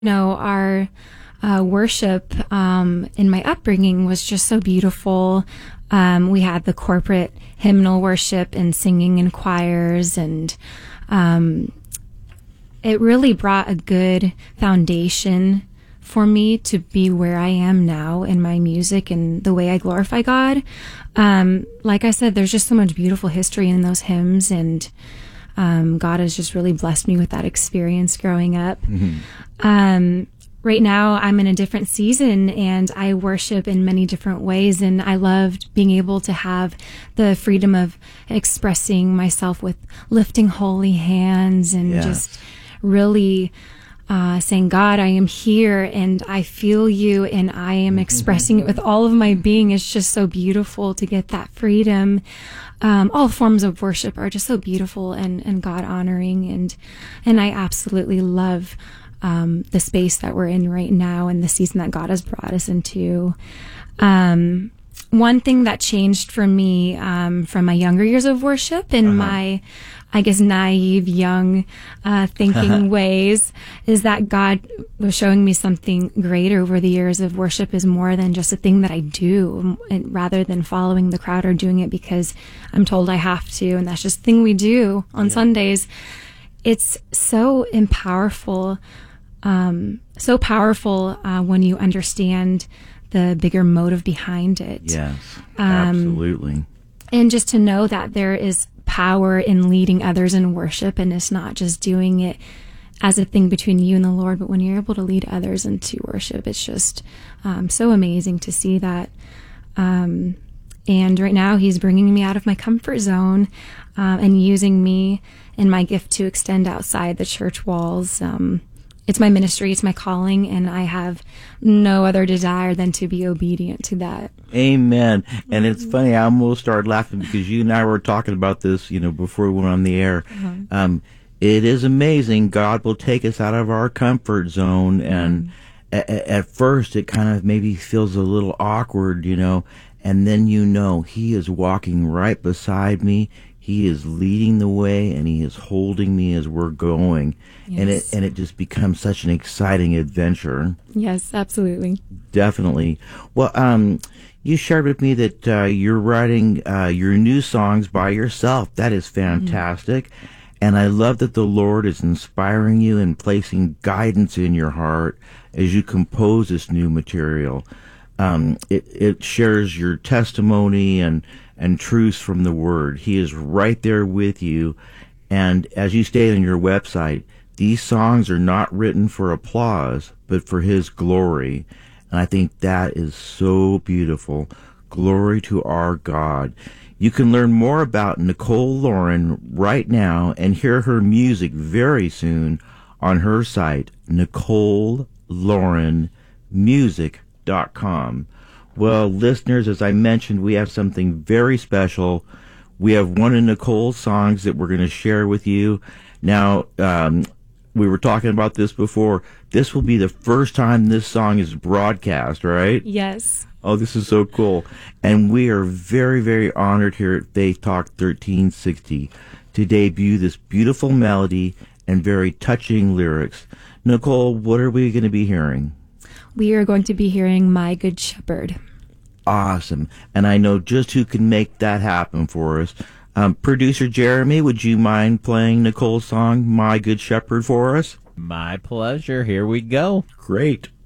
No, our worship in my upbringing was just so beautiful. We had the corporate hymnal worship and singing in choirs, and it really brought a good foundation for me to be where I am now in my music and the way I glorify God. Like I said, there's just so much beautiful history in those hymns, and God has just really blessed me with that experience growing up. Mm-hmm. Right now, I'm in a different season, and I worship in many different ways, and I loved being able to have the freedom of expressing myself with lifting holy hands and just really saying, God, I am here and I feel you and I am expressing it with all of my being. It's just so beautiful to get that freedom. All forms of worship are just so beautiful and God honoring, and I absolutely love the space that we're in right now and the season that God has brought us into. One thing that changed for me from my younger years of worship and my, I guess, naive, young thinking ways is that God was showing me something greater over the years of worship is more than just a thing that I do, and rather than following the crowd or doing it because I'm told I have to, and that's just a thing we do on Sundays. It's so powerful when you understand the bigger motive behind it. Yes, absolutely. And just to know that there is power in leading others in worship, and it's not just doing it as a thing between you and the Lord, but when you're able to lead others into worship, it's just so amazing to see that. And right now, He's bringing me out of my comfort zone and using me and my gift to extend outside the church walls. It's my ministry, it's my calling, and I have no other desire than to be obedient to that. Amen. And it's funny, I almost started laughing because you and I were talking about this, before we went on the air. It is amazing. God will take us out of our comfort zone, and at first it kind of maybe feels a little awkward, and then He is walking right beside me. He is leading the way, and He is holding me as we're going. Yes. And it just becomes such an exciting adventure. Yes, absolutely. Definitely. Well, you shared with me that you're writing your new songs by yourself. That is fantastic. And I love that the Lord is inspiring you and placing guidance in your heart as you compose this new material. It shares your testimony and truths from the Word. He is right there with you. And as you state on your website, these songs are not written for applause, but for His glory. And I think that is so beautiful. Glory to our God. You can learn more about Nicole Lauren right now and hear her music very soon on her site, NicoleLaurenMusic.com. Well, listeners, as I mentioned, we have something very special. We have one of Nicole's songs that we're going to share with you. Now, we were talking about this before. This will be the first time this song is broadcast, right? Yes. Oh, this is so cool. And we are very, very honored here at Faith Talk 1360 to debut this beautiful melody and very touching lyrics. Nicole, what are we going to be hearing? We are going to be hearing My Good Shepherd. Awesome. And I know just who can make that happen for us. Producer Jeremy, would you mind playing Nicole's song, My Good Shepherd, for us? My pleasure. Here we go. Great.